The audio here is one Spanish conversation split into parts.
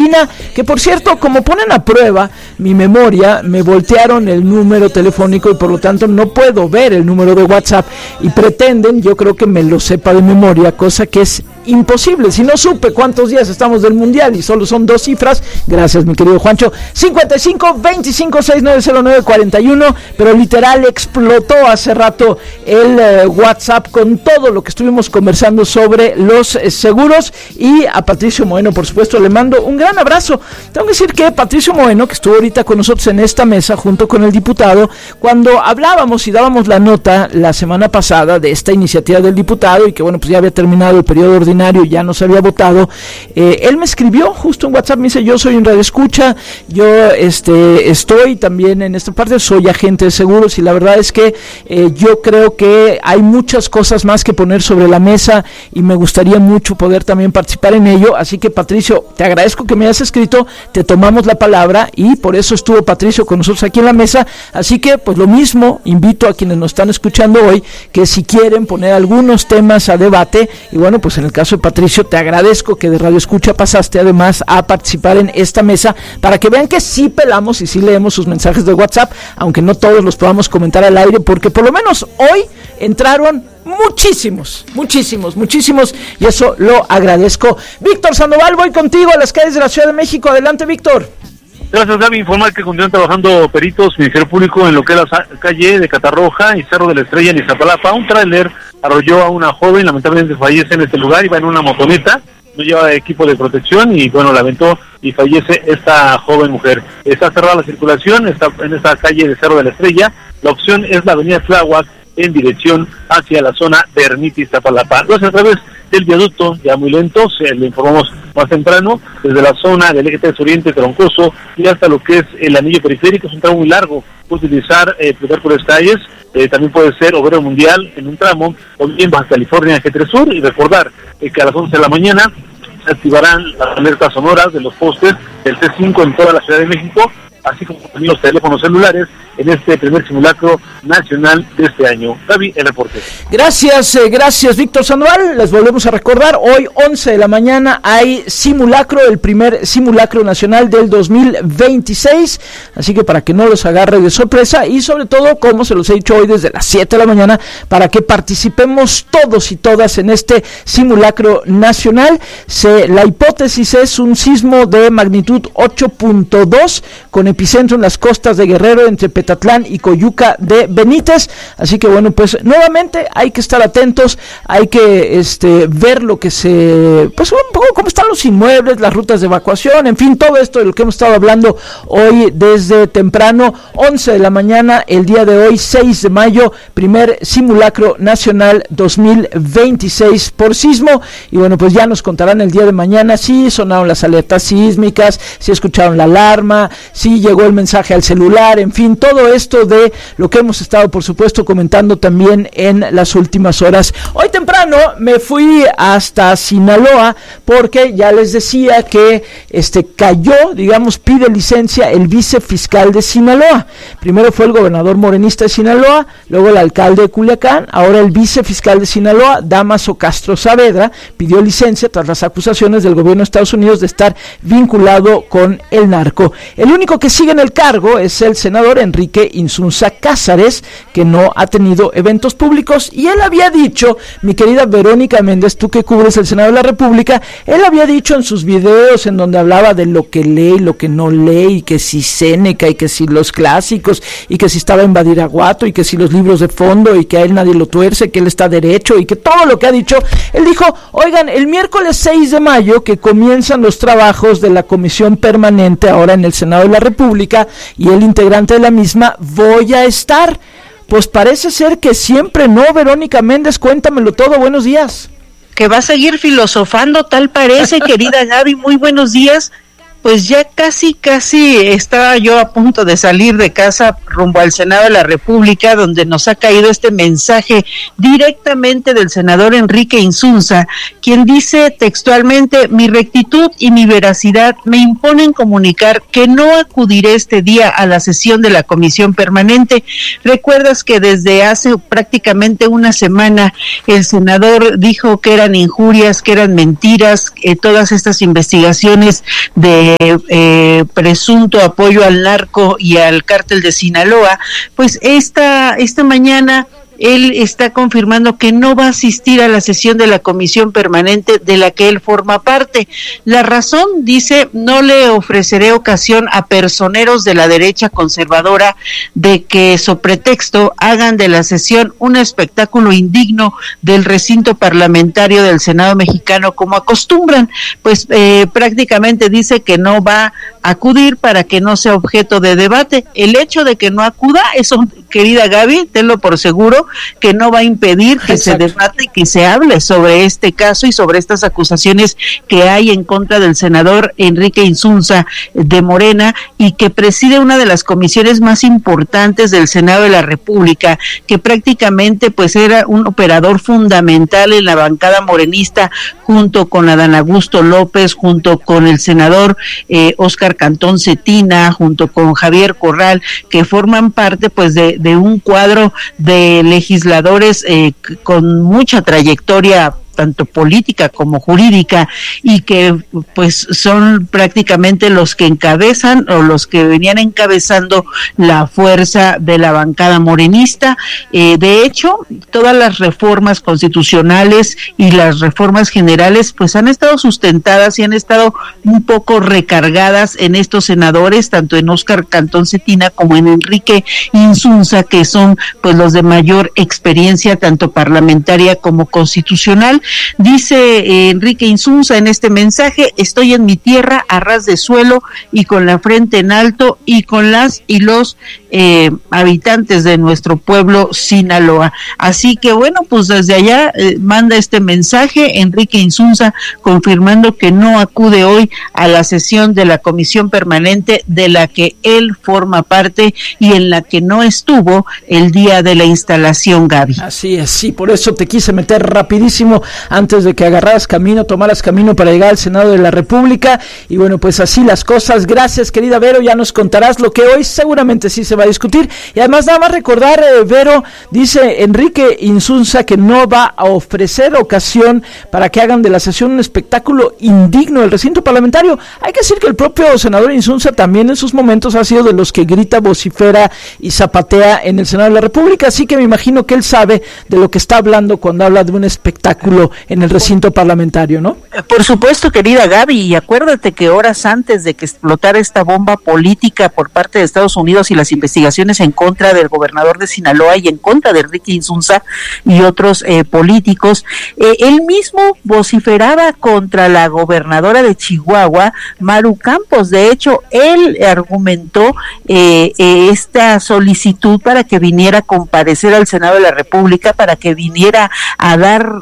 Argentina, que por cierto, como ponen a prueba mi memoria, me voltearon el número telefónico y por lo tanto no puedo ver el número de WhatsApp y pretenden, yo creo que me lo sepa de memoria, cosa que es imposible. Si no supe cuántos días estamos del mundial y solo son 2 cifras, gracias mi querido Juancho, 55 25 6909 41, pero literal explotó hace rato el WhatsApp con todo lo que estuvimos conversando sobre los seguros. Y a Patricio Moeno, por supuesto, le mando un gran abrazo. Tengo que decir que Patricio Moeno, que estuvo ahorita con nosotros en esta mesa junto con el diputado, cuando hablábamos y dábamos la nota la semana pasada de esta iniciativa del diputado y que bueno, pues ya había terminado el periodo ordinario, ya no se había votado, él me escribió justo en WhatsApp, me dice: yo soy un radioescucha, yo estoy también en esta parte, soy agente de seguros y la verdad es que yo creo que hay muchas cosas más que poner sobre la mesa y me gustaría mucho poder también participar en ello. Así que Patricio, te agradezco que me hayas escrito, te tomamos la palabra y por eso estuvo Patricio con nosotros aquí en la mesa. Así que pues lo mismo, invito a quienes nos están escuchando hoy que si quieren poner algunos temas a debate, y bueno, pues en el caso de Patricio te agradezco que de Radio Escucha pasaste además a participar en esta mesa para que vean que sí pelamos y sí leemos sus mensajes de WhatsApp, aunque no todos los podamos comentar al aire, porque por lo menos hoy entraron muchísimos, y eso lo agradezco. Víctor Sandoval, voy contigo a las calles de la Ciudad de México. Adelante, Víctor. Gracias, Gaby. Informar que continúan trabajando peritos, Ministerio Público, en lo que es la calle de Catarroja y Cerro de la Estrella en Iztapalapa. Un tráiler arrolló a una joven, lamentablemente fallece en este lugar, iba en una motoneta, no lleva equipo de protección y bueno, la aventó y fallece esta joven mujer. Está cerrada la circulación, está en esta calle de Cerro de la Estrella. La opción es la avenida Tláhuac en dirección hacia la zona de Ermita, Iztapalapa. Lo hace a través del viaducto, ya muy lento, le informamos más temprano, desde la zona del eje 3 Oriente Troncoso y hasta lo que es el anillo periférico. Es un tramo muy largo, puede utilizar Plutarco Calles, también puede ser Obrero Mundial en un tramo, o bien Baja California eje 3 Sur, y recordar que a las 11 de la mañana se activarán las alertas sonoras de los postes del C5 en toda la Ciudad de México, así como también los teléfonos celulares en este primer simulacro nacional de este año. Gaby, el reporte. Gracias, Víctor Sandoval. Les volvemos a recordar, hoy 11 de la mañana hay simulacro, el primer simulacro nacional del 2026, así que para que no los agarre de sorpresa y sobre todo, como se los he dicho hoy desde las 7 de la mañana, para que participemos todos y todas en este simulacro nacional. La hipótesis es un sismo de magnitud 8.2 con epicentro en las costas de Guerrero, entre Petatlán y Coyuca de Benítez. Así que bueno, pues nuevamente hay que estar atentos, hay que ver lo que pues un poco cómo están los inmuebles, las rutas de evacuación, en fin, todo esto de lo que hemos estado hablando hoy desde temprano. 11 de la mañana, el día de hoy, 6 de mayo, primer simulacro nacional 2026 por sismo. Y bueno, pues ya nos contarán el día de mañana si sonaron las alertas sísmicas, si escucharon la alarma, si llegó el mensaje al celular, en fin, todo esto de lo que hemos estado, por supuesto, comentando también en las últimas horas. Hoy temprano me fui hasta Sinaloa porque ya les decía que cayó, digamos, pide licencia el vicefiscal de Sinaloa. Primero fue el gobernador morenista de Sinaloa, luego el alcalde de Culiacán, ahora el vicefiscal de Sinaloa, Dámaso Castro Saavedra, pidió licencia tras las acusaciones del gobierno de Estados Unidos de estar vinculado con el narco. El único que sigue en el cargo es el senador Enrique Insunza Cázares, que no ha tenido eventos públicos, y él había dicho, mi querida Verónica Méndez, tú que cubres el Senado de la República, él había dicho en sus videos en donde hablaba de lo que lee y lo que no lee, y que si Séneca, y que si los clásicos, y que si estaba en Badiraguato, y que si los libros de fondo, y que a él nadie lo tuerce, que él está derecho, y que todo lo que ha dicho, él dijo, oigan, el miércoles 6 de mayo, que comienzan los trabajos de la comisión permanente ahora en el Senado de la República, y el integrante de la misma, voy a estar. Pues parece ser que siempre no, Verónica Méndez, cuéntamelo todo, buenos días. Que va a seguir filosofando, tal parece, querida Gaby, muy buenos días. Pues ya casi estaba yo a punto de salir de casa rumbo al Senado de la República, donde nos ha caído este mensaje directamente del senador Enrique Insunza, quien dice textualmente: mi rectitud y mi veracidad me imponen comunicar que no acudiré este día a la sesión de la comisión permanente. Recuerdas que desde hace prácticamente una semana el senador dijo que eran injurias, que eran mentiras, todas estas investigaciones de presunto apoyo al narco y al cártel de Sinaloa, pues esta mañana él está confirmando que no va a asistir a la sesión de la comisión permanente de la que él forma parte. La razón, dice, no le ofreceré ocasión a personeros de la derecha conservadora de que, so pretexto, hagan de la sesión un espectáculo indigno del recinto parlamentario del Senado mexicano, como acostumbran. Pues prácticamente dice que no va a acudir para que no sea objeto de debate. El hecho de que no acuda, eso, querida Gaby, tenlo por seguro, que no va a impedir que se debate y que se hable sobre este caso y sobre estas acusaciones que hay en contra del senador Enrique Insunza de Morena, y que preside una de las comisiones más importantes del Senado de la República, que prácticamente pues era un operador fundamental en la bancada morenista, junto con Adán Augusto López, junto con el senador Óscar Cantón Cetina, junto con Javier Corral, que forman parte pues de un cuadro de legisladores con mucha trayectoria tanto política como jurídica, y que pues son prácticamente los que encabezan o los que venían encabezando la fuerza de la bancada morenista. De hecho, todas las reformas constitucionales y las reformas generales pues han estado sustentadas y han estado un poco recargadas en estos senadores, tanto en Óscar Cantón Cetina como en Enrique Insunza, que son pues los de mayor experiencia tanto parlamentaria como constitucional. Dice Enrique Insunza en este mensaje: estoy en mi tierra a ras de suelo y con la frente en alto, y con las y los habitantes de nuestro pueblo Sinaloa. Así que bueno, pues desde allá manda este mensaje Enrique Insunza, confirmando que no acude hoy a la sesión de la comisión permanente de la que él forma parte y en la que no estuvo el día de la instalación, Gaby. Así es, sí, por eso te quise meter rapidísimo antes de que agarraras camino, tomaras camino para llegar al Senado de la República. Y bueno, pues así las cosas. Gracias, querida Vero, ya nos contarás lo que hoy seguramente sí se va a discutir. Y además nada más recordar, Vero, dice Enrique Insunza que no va a ofrecer ocasión para que hagan de la sesión un espectáculo indigno del recinto parlamentario. Hay que decir que el propio senador Insunza también en sus momentos ha sido de los que grita, vocifera y zapatea en el Senado de la República, así que me imagino que él sabe de lo que está hablando cuando habla de un espectáculo en el recinto parlamentario, ¿no? Por supuesto, querida Gaby, y acuérdate que horas antes de que explotara esta bomba política por parte de Estados Unidos y las investigaciones en contra del gobernador de Sinaloa y en contra de Enrique Insunza y otros políticos, él mismo vociferaba contra la gobernadora de Chihuahua, Maru Campos. De hecho, él argumentó esta solicitud para que viniera a comparecer al Senado de la República, para que viniera a dar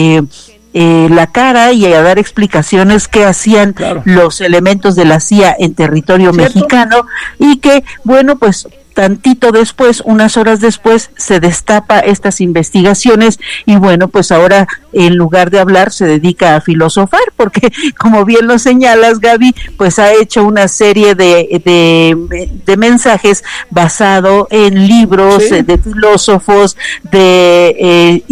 la cara y a dar explicaciones que hacían los elementos de la CIA en territorio mexicano, y que, bueno, pues tantito después, unas horas después, se destapa estas investigaciones y bueno, pues ahora en lugar de hablar se dedica a filosofar, porque como bien lo señalas, Gaby, pues ha hecho una serie de mensajes basado en libros de filósofos, de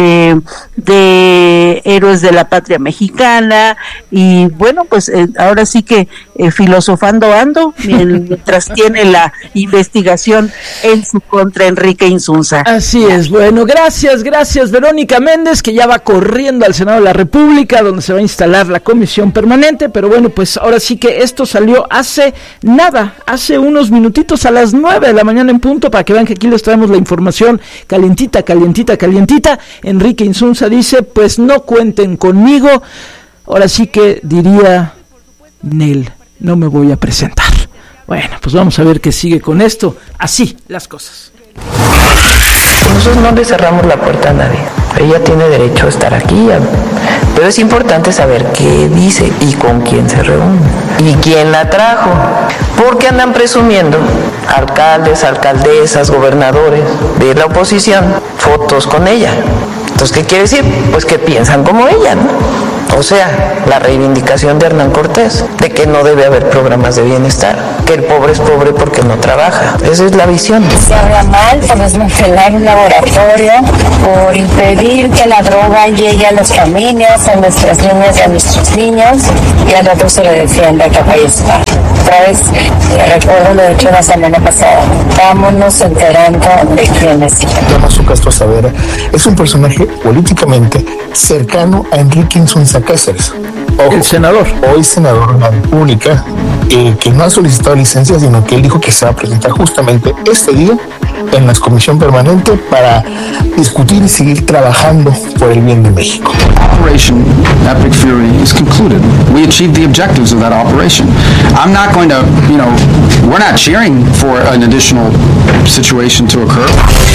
héroes de la patria mexicana, y bueno, pues ahora sí que filosofando ando mientras tiene la investigación en su contra Enrique Insunza. Así es. Bueno, gracias Verónica Méndez, que ya va corriendo al Senado de la República, donde se va a instalar la comisión permanente. Pero bueno, pues ahora sí que esto salió hace unos minutitos, a las 9 de la mañana en punto, para que vean que aquí les traemos la información calientita. Enrique Insunza dice: pues no cuenten conmigo. Ahora sí que diría Nel, no me voy a presentar. Bueno, pues vamos a ver qué sigue con esto. Así las cosas. Nosotros no le cerramos la puerta a nadie. Ella tiene derecho a estar aquí, pero es importante saber qué dice y con quién se reúne y quién la trajo, porque andan presumiendo alcaldes, alcaldesas, gobernadores de la oposición fotos con ella. Entonces, ¿qué quiere decir? Pues que piensan como ella, ¿no? O sea, la reivindicación de Hernán Cortés, de que no debe haber programas de bienestar. que el pobre es pobre porque no trabaja. Esa es la visión. Se habla mal por desmantelar un laboratorio, por impedir que la droga llegue a las familias, a nuestras niñas y a nuestros niños, y al otro se le defiende a capa y espada. Otra vez, recuerdo lo dicho la semana pasada, vámonos enterando de quién es. Damaso Castro Saavedra es un personaje políticamente cercano a Enrique Insunza Cáceres. Ojo, el senador. Hoy senador de la República, que no ha solicitado licencia, sino que él dijo que se va a presentar justamente este día en la comisión permanente para discutir y seguir trabajando por el bien de México. Operation Epic Fury is concluded. We achieved the objectives of that operation. I'm not going to, we're not cheering for an additional situation to occur.